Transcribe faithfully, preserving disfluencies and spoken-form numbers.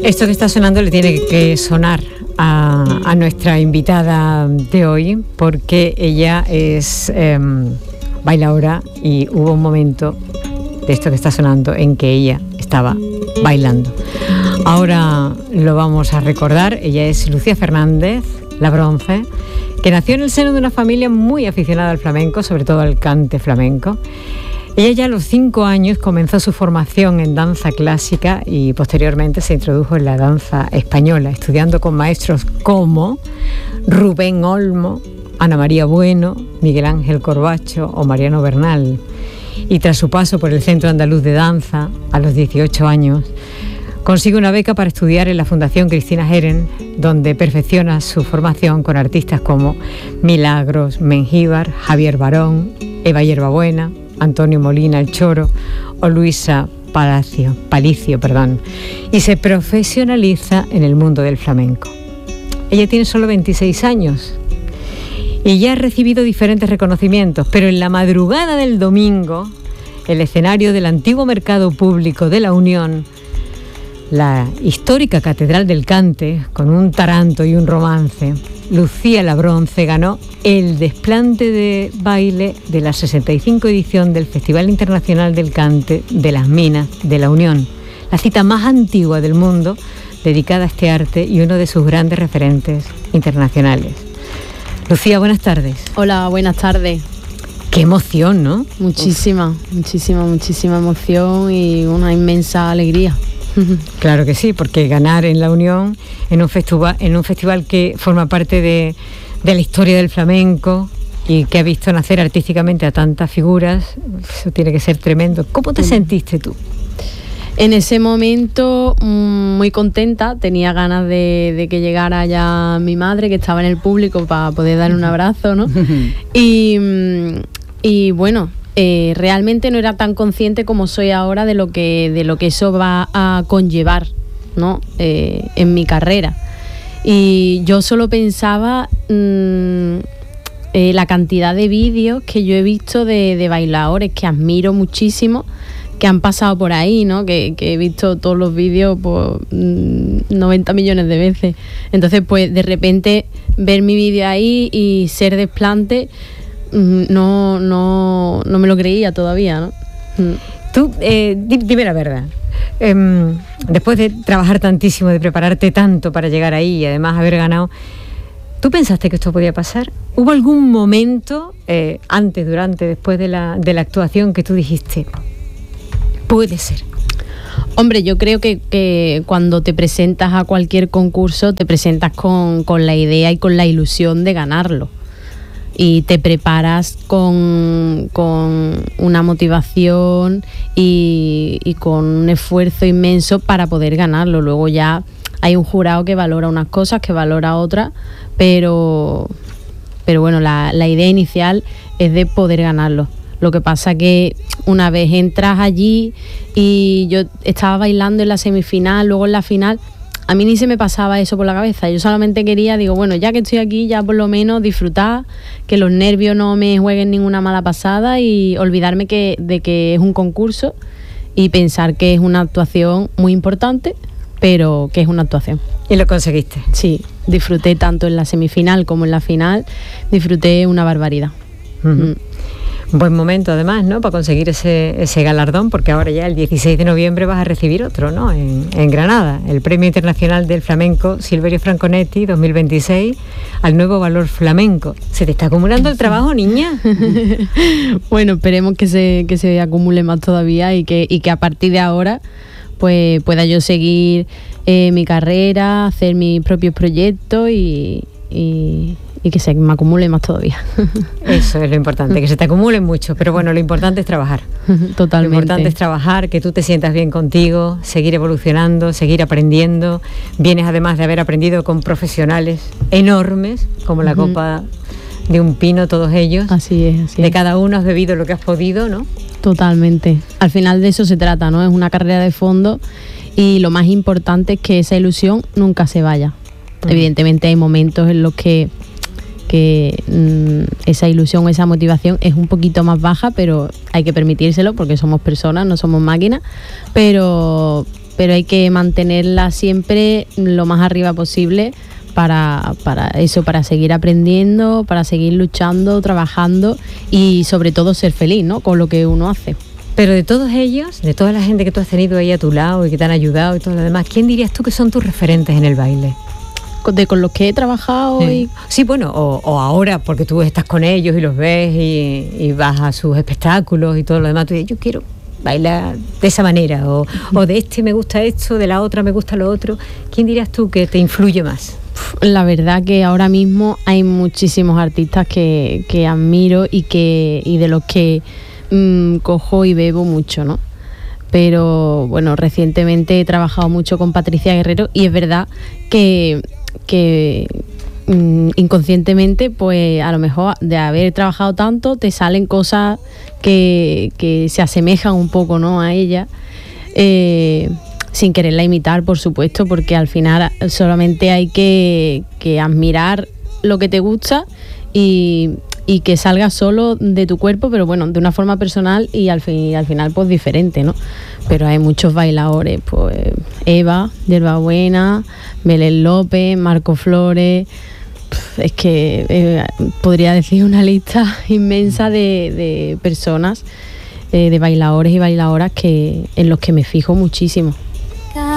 Esto que está sonando le tiene que sonar a, a nuestra invitada de hoy, porque ella es eh, bailadora y hubo un momento de esto que está sonando en que ella estaba bailando. Ahora lo vamos a recordar. Ella es Lucía Fernández, la Bronce, que nació en el seno de una familia muy aficionada al flamenco, sobre todo al cante flamenco. Ella ya a los cinco años comenzó su formación en danza clásica y posteriormente se introdujo en la danza española, estudiando con maestros como Rubén Olmo, Ana María Bueno, Miguel Ángel Corbacho o Mariano Bernal. Y tras su paso por el Centro Andaluz de Danza, a los dieciocho años, consigue una beca para estudiar en la Fundación Cristina Geren, donde perfecciona su formación con artistas como Milagros Mengíbar, Javier Barón, Eva Hierbabuena, Antonio Molina el Choro o Luisa Palacio, Palicio, perdón, y se profesionaliza en el mundo del flamenco. Ella tiene solo veintiséis años y ya ha recibido diferentes reconocimientos, pero en la madrugada del domingo, el escenario del antiguo Mercado Público de la Unión, la histórica Catedral del Cante, con un taranto y un romance, Lucía la Bronce ganó el desplante de baile de la sesenta y cinco edición del Festival Internacional del Cante de las Minas de la Unión, la cita más antigua del mundo dedicada a este arte y uno de sus grandes referentes internacionales. Lucía, buenas tardes. Hola, buenas tardes. Qué emoción, ¿no? Muchísima, Uf. muchísima, muchísima emoción y una inmensa alegría. Claro que sí, porque ganar en la Unión, en un festival, en un festival que forma parte de, de la historia del flamenco y que ha visto nacer artísticamente a tantas figuras, eso tiene que ser tremendo. ¿Cómo te sentiste tú? En ese momento muy contenta, tenía ganas de, de que llegara ya mi madre, que estaba en el público, para poder darle un abrazo, ¿no? y, y bueno, eh, realmente no era tan consciente como soy ahora de lo que, de lo que eso va a conllevar, ¿no? Eh, en mi carrera. Y yo solo pensaba mmm, eh, la cantidad de vídeos que yo he visto de, de bailadores que admiro muchísimo, que han pasado por ahí, ¿no? Que, que he visto todos los vídeos por mmm, noventa millones de veces. Entonces, pues, de repente, ver mi vídeo ahí y ser desplante, mmm, no, no, no me lo creía todavía, ¿no? Mm. Tú, eh, dime la verdad. Eh, después de trabajar tantísimo, de prepararte tanto para llegar ahí y además haber ganado, ¿tú pensaste que esto podía pasar? ¿Hubo algún momento, eh, antes, durante, después de la, de la actuación, que tú dijiste, puede ser? Hombre, yo creo que, que cuando te presentas a cualquier concurso, te presentas con, con la idea y con la ilusión de ganarlo. Y te preparas con, con una motivación y, y con un esfuerzo inmenso para poder ganarlo. Luego ya hay un jurado que valora unas cosas, que valora otras, pero, pero bueno, la, la idea inicial es de poder ganarlo. Lo que pasa que una vez entras allí y yo estaba bailando en la semifinal, luego en la final, a mí ni se me pasaba eso por la cabeza. Yo solamente quería, digo, bueno, ya que estoy aquí, ya por lo menos disfrutar, que los nervios no me jueguen ninguna mala pasada y olvidarme que, de que es un concurso y pensar que es una actuación muy importante, pero que es una actuación. ¿Y lo conseguiste? Sí, disfruté tanto en la semifinal como en la final, disfruté una barbaridad. Uh-huh. Mm. Buen momento además, ¿no?, para conseguir ese, ese galardón, porque ahora ya el dieciséis de noviembre vas a recibir otro, ¿no?, en, en Granada, el Premio Internacional del Flamenco Silverio Franconetti dos mil veintiséis al nuevo valor flamenco. ¿Se te está acumulando el trabajo, niña? Bueno, esperemos que se, que se acumule más todavía y que, y que a partir de ahora pues pueda yo seguir eh, mi carrera, hacer mis propios proyectos y... y y que se me acumule más todavía. Eso es lo importante, que se te acumulen mucho, pero bueno, lo importante es trabajar. Totalmente. Lo importante es trabajar, que tú te sientas bien contigo, seguir evolucionando, seguir aprendiendo. Vienes además de haber aprendido con profesionales enormes, como la uh-huh. Copa de un Pino, todos ellos. Así es, así de es. cada uno has bebido lo que has podido, ¿no? Totalmente. Al final de eso se trata, ¿no? Es una carrera de fondo y lo más importante es que esa ilusión nunca se vaya. Uh-huh. Evidentemente hay momentos en los que que mmm, esa ilusión, esa motivación es un poquito más baja, pero hay que permitírselo porque somos personas, no somos máquinas, pero, pero hay que mantenerla siempre lo más arriba posible para, para eso, para seguir aprendiendo, para seguir luchando, trabajando y sobre todo ser feliz, ¿no?, con lo que uno hace. Pero de todos ellos, de toda la gente que tú has tenido ahí a tu lado y que te han ayudado y todo lo demás, ¿quién dirías tú que son tus referentes en el baile? De con los que he trabajado. Sí, y... sí bueno, o, o ahora, porque tú estás con ellos y los ves y, y vas a sus espectáculos y todo lo demás, tú dices, yo quiero bailar de esa manera, o, o de este me gusta esto, de la otra me gusta lo otro. ¿Quién dirías tú que te influye más? La verdad que ahora mismo hay muchísimos artistas que, que admiro y, que, y de los que mmm, cojo y bebo mucho, ¿no? Pero bueno, recientemente he trabajado mucho con Patricia Guerrero y es verdad que, que mmm, inconscientemente, pues a lo mejor de haber trabajado tanto te salen cosas que, que se asemejan un poco, ¿no?, a ella, eh, sin quererla imitar, por supuesto, porque al final solamente hay que, que admirar lo que te gusta y... y que salga solo de tu cuerpo, pero bueno, de una forma personal y al, fin, al final pues diferente, ¿no? Pero hay muchos bailadores, pues Eva, Yerbabuena, Belén López, Marco Flores, es que eh, podría decir una lista inmensa de, de personas, eh, de bailadores y bailadoras que, en los que me fijo muchísimo.